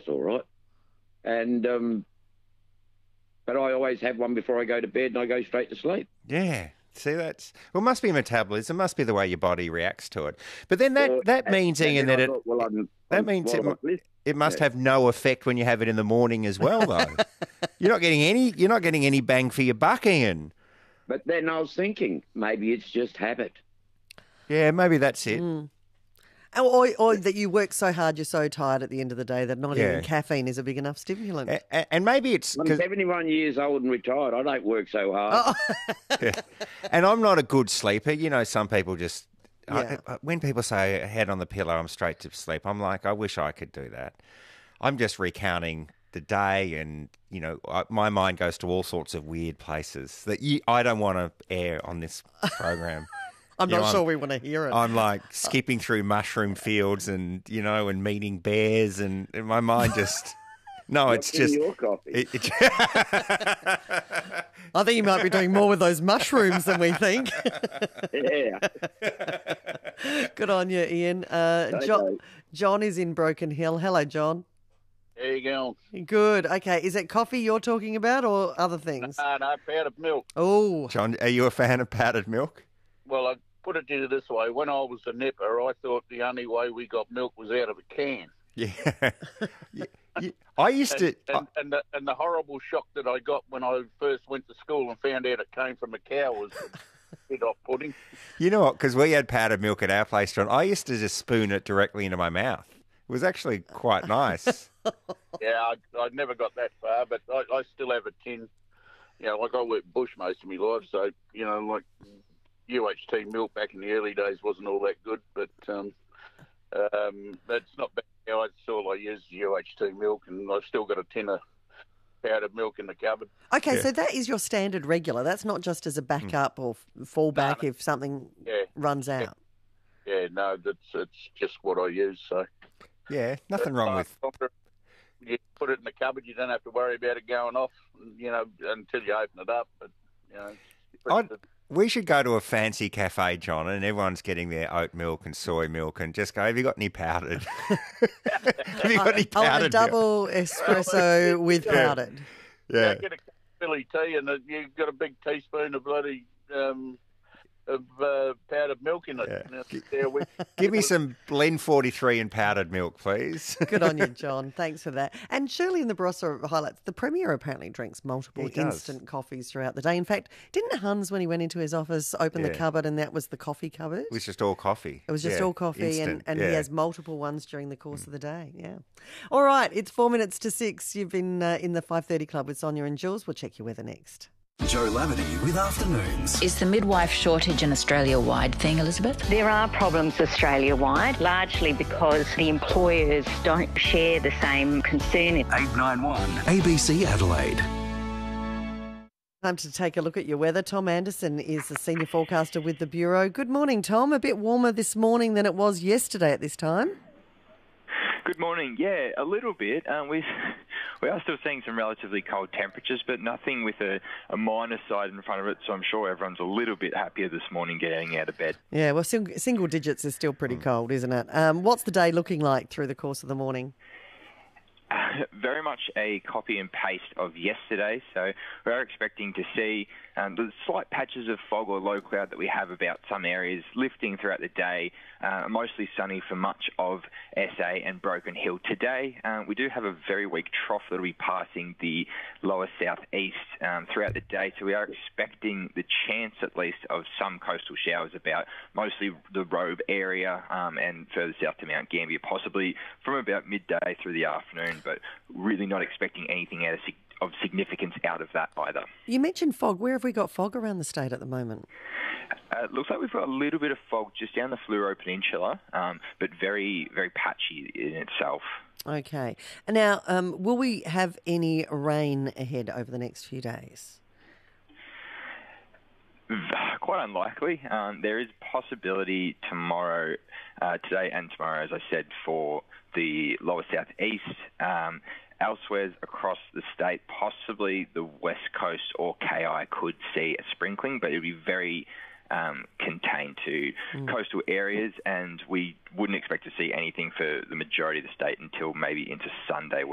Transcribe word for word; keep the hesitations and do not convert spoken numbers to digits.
that's all right. And um, but I always have one before I go to bed, and I go straight to sleep. Yeah. See, that's well, it must be metabolism, must be the way your body reacts to it. But then that, Well, that means, and Ian, then that I it thought, well, I'm, that I'm, means it, while I'm mu- listening, it must yeah. have no effect when you have it in the morning as well, though. You're not getting any you're not getting any bang for your buck, Ian. But then I was thinking, maybe it's just habit. Yeah, maybe that's it. Mm. Or, or that you work so hard, you're so tired at the end of the day that not Yeah. even caffeine is a big enough stimulant. A- a- and maybe it's I'm 'cause- seventy-one years old and retired. I don't work so hard. Oh. yeah. And I'm not a good sleeper. You know, some people just Yeah. I, I- when people say head on the pillow, I'm straight to sleep. I'm like, I wish I could do that. I'm just recounting the day, and you know, I, my mind goes to all sorts of weird places that you, I don't want to air on this program. I'm You not know, sure I'm- we want to hear it. I'm like skipping through mushroom fields and, you know, and meeting bears, and, and my mind just, no, it's What's in just. your coffee? It, it, I think you might be doing more with those mushrooms than we think. Yeah. Good on you, Ian. Uh, Okay. John, John is in Broken Hill. Hello, John. There you go. Good. Okay. Is it coffee you're talking about or other things? No, no, powdered milk. Oh, John, are you a fan of powdered milk? Well, I put it to you this way. When I was a nipper, I thought the only way we got milk was out of a can. Yeah. You- you- I used to. And, and, and, the, and the horrible shock that I got when I first went to school and found out it came from a cow was a bit off-putting. You know what? Because we had powdered milk at our place, John. I used to just spoon it directly into my mouth. It was actually quite nice. Yeah, I, I never got that far, but I, I still have a tin. You know, like I worked bush most of my life, so, you know, like U H T milk back in the early days wasn't all that good, but um, um, that's not bad. Now it's all I use U H T milk, and I've still got a tin of powdered milk in the cupboard. okay. Yeah. So that is your standard regular. That's not just as a backup or f- fallback if something Yeah, runs out. yeah, no, that's it's just what I use. So Yeah, nothing wrong with. You put it in the cupboard, you don't have to worry about it going off, you know, until you open it up. But you know, I'd- We should go to a fancy cafe, John, and everyone's getting their oat milk and soy milk, and just go, have you got any powdered? Have you got any I want a powdered milk? double espresso with Yeah. powdered. Yeah. get a Philly tea, and uh, you've got a big teaspoon of bloody um, of uh, powdered milk in it. Yeah. Now, there we- Give me some Blend forty-three and powdered milk, please. Good on you, John. Thanks for that. And Shirley in the Barossa highlights the Premier apparently drinks multiple He does. instant coffees throughout the day. In fact, didn't Hans, when he went into his office, open the Yeah. cupboard and that was the coffee cupboard? It was just all coffee. It was just Yeah, all coffee, and, instant, and yeah. he has multiple ones during the course of the day. Yeah. All right, it's four minutes to six. You've been uh, in the five thirty Club with Sonia and Jules. We'll check your weather next. Joe Lavity with Afternoons. Is the midwife shortage an Australia-wide thing, Elizabeth? There are problems Australia-wide, largely because the employers don't share the same concern. eight nine one A B C Adelaide. Time to take a look at your weather. Tom Anderson is the senior forecaster with the Bureau. Good morning, Tom. A bit warmer this morning than it was yesterday at this time. Good morning. Yeah, a little bit. Um, we we are still seeing some relatively cold temperatures, but nothing with a, a minus side in front of it. So I'm sure everyone's a little bit happier this morning getting out of bed. Yeah, well, sing- single digits is still pretty cold, isn't it? Um, what's the day looking like through the course of the morning? Uh, very much a copy and paste of yesterday. So we are expecting to see um, the slight patches of fog or low cloud that we have about some areas lifting throughout the day, uh, mostly sunny for much of S A and Broken Hill. Today, uh, we do have a very weak trough that will be passing the lower southeast um, throughout the day. So we are expecting the chance, at least, of some coastal showers about mostly the Robe area um, and further south to Mount Gambier, possibly from about midday through the afternoon, but really not expecting anything out of, of significance out of that either. You mentioned fog. Where have we got fog around the state at the moment? Uh, it looks like we've got a little bit of fog just down the Fluoro Peninsula, um, but very, very patchy in itself. Okay. And now, um, will we have any rain ahead over the next few days? Quite unlikely. Um, there is possibility tomorrow, uh, today and tomorrow, as I said, for the lower southeast. Um, elsewhere across the state, possibly the west coast or K I could see a sprinkling, but it would be very um, contained to mm. coastal areas, and we wouldn't expect to see anything for the majority of the state until maybe into Sunday.